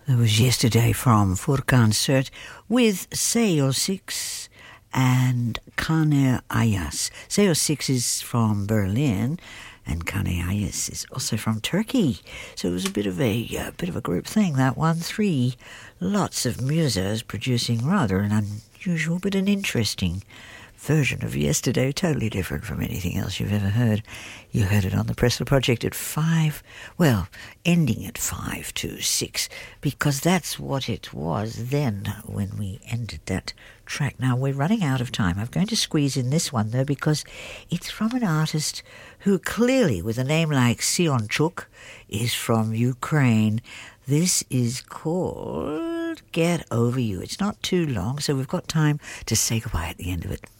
That was Yesterday from Furkan Sert with Seo6 and Kane Ayas. Seo6 is from Berlin and Kane Ayas is also from Turkey. So it was a bit of a group thing, that one. Three lots of musos producing rather an unusual but an interesting version of Yesterday, totally different from anything else you've ever heard. You heard it on the Pressler Project at 5, well, ending at 5 to 6, because that's what it was then when we ended that track. Now, we're running out of time. I'm going to squeeze in this one, though, because it's from an artist who clearly, with a name like Sionchuk, is from Ukraine. This is called Get Over You. It's not too long, so we've got time to say goodbye at the end of it.